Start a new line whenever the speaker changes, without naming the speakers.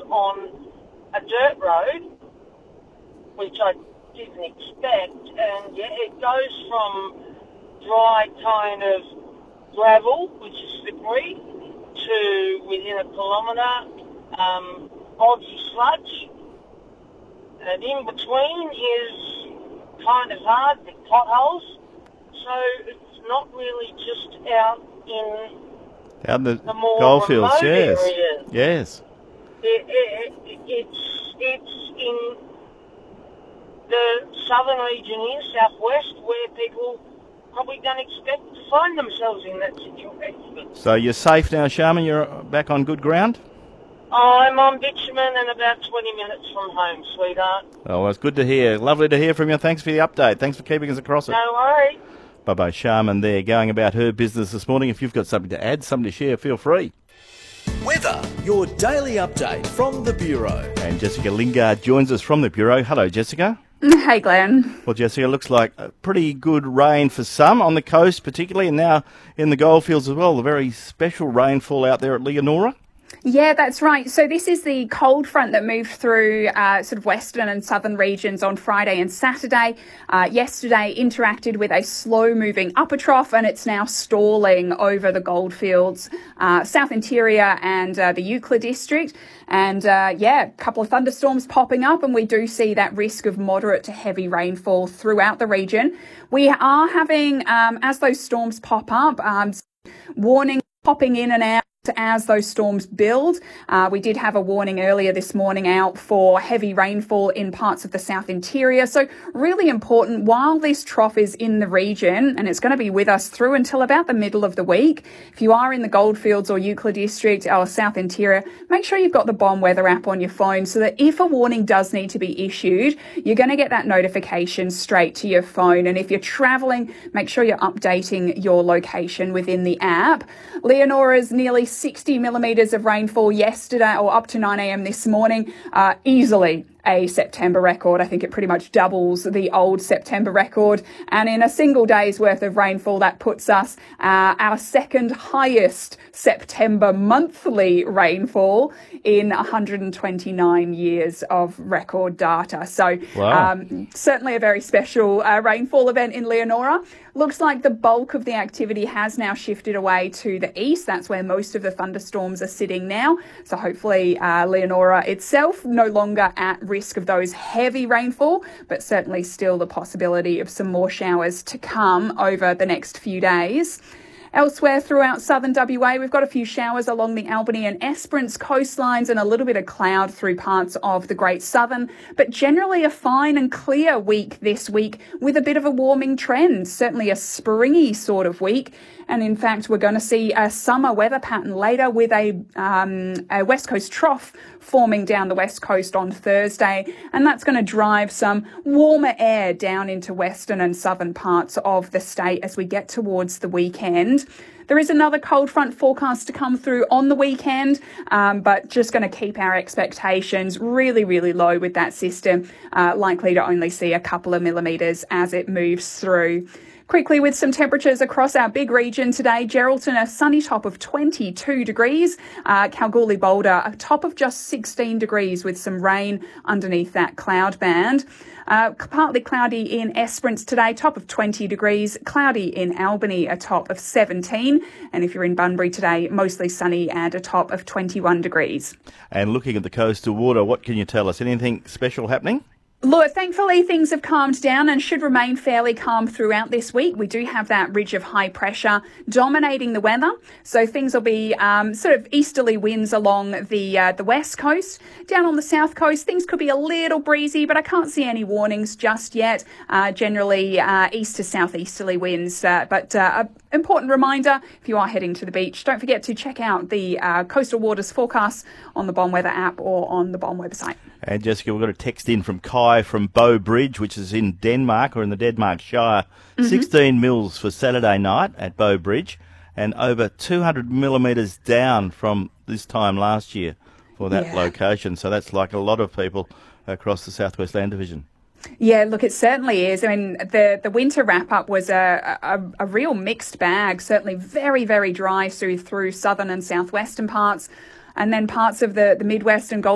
on a dirt road, which I didn't expect, and it goes from dry kind of gravel, which is slippery, to within a kilometre, boggy sludge, and in between is kind of hard, the potholes, so it's not really just out in the more
goldfields,
remote
yes.
areas.
Yes.
It's in the southern region here, southwest, where people probably don't expect to find themselves in that situation.
So you're safe now, Sharman? You're back on good ground?
I'm on bitumen and about 20 minutes from home, sweetheart.
Oh, well, it's good to hear. Lovely to hear from you. Thanks for the update. Thanks for keeping us across it.
No worries.
Bye-bye, Sharman there, going about her business this morning. If you've got something to add, something to share, feel free.
Weather, your daily update from the Bureau.
And Jessica Lingard joins us from the Bureau. Hello, Jessica.
Hey, Glenn.
Well, Jessica, it looks like a pretty good rain for some on the coast particularly, and now in the goldfields as well. The very special rainfall out there at Leonora.
Yeah, that's right. So this is the cold front that moved through sort of western and southern regions on Friday and Saturday. Yesterday interacted with a slow-moving upper trough, and it's now stalling over the goldfields, South Interior and the Euclid district. And a couple of thunderstorms popping up, and we do see that risk of moderate to heavy rainfall throughout the region. We are having, as those storms pop up, warning popping in and out as those storms build. We did have a warning earlier this morning out for heavy rainfall in parts of the South Interior. So really important while this trough is in the region, and it's going to be with us through until about the middle of the week. If you are in the Goldfields or Euclid District or South Interior, make sure you've got the Bomb Weather app on your phone so that if a warning does need to be issued, you're going to get that notification straight to your phone. And if you're travelling, make sure you're updating your location within the app. Leonora's nearly 60 millimetres of rainfall yesterday, or up to 9 a.m. this morning, easily a September record. I think it pretty much doubles the old September record. And in a single day's worth of rainfall, that puts us our second highest September monthly rainfall in 129 years of record data. So
wow.
Certainly a very special rainfall event in Leonora. Looks like the bulk of the activity has now shifted away to the east. That's where most of the thunderstorms are sitting now. So hopefully Leonora itself no longer at risk of those heavy rainfall, but certainly still the possibility of some more showers to come over the next few days. Elsewhere throughout southern WA, we've got a few showers along the Albany and Esperance coastlines and a little bit of cloud through parts of the Great Southern, but generally a fine and clear week this week with a bit of a warming trend, certainly a springy sort of week. And in fact, we're going to see a summer weather pattern later with a west coast trough forming down the west coast on Thursday. And that's going to drive some warmer air down into western and southern parts of the state as we get towards the weekend. There is another cold front forecast to come through on the weekend, but just going to keep our expectations really, really low with that system, likely to only see a couple of millimetres as it moves through. Quickly with some temperatures across our big region today, Geraldton a sunny top of 22 degrees, Kalgoorlie Boulder a top of just 16 degrees with some rain underneath that cloud band. Partly cloudy in Esperance today, top of 20 degrees, cloudy in Albany a top of 17, and if you're in Bunbury today, mostly sunny and a top of 21 degrees.
And looking at the coastal water, what can you tell us? Anything special happening?
Look, thankfully things have calmed down and should remain fairly calm throughout this week. We do have that ridge of high pressure dominating the weather, so things will be sort of easterly winds along the west coast. Down on the south coast, things could be a little breezy, but I can't see any warnings just yet. Generally east to southeasterly winds, but important reminder, if you are heading to the beach, don't forget to check out the coastal waters forecasts on the Bomb Weather app or on the Bomb website.
And Jessica, we've got a text in from Kai from Bow Bridge, which is in Denmark, or in the Denmark Shire. 16 mils for Saturday night at Bow Bridge, and over 200 millimetres down from this time last year for that location. So that's like a lot of people across the South West Land Division.
Yeah, look, it certainly is. I mean, the winter wrap-up was a real mixed bag, certainly very, very dry through southern and southwestern parts, and then parts of the Midwest and Gold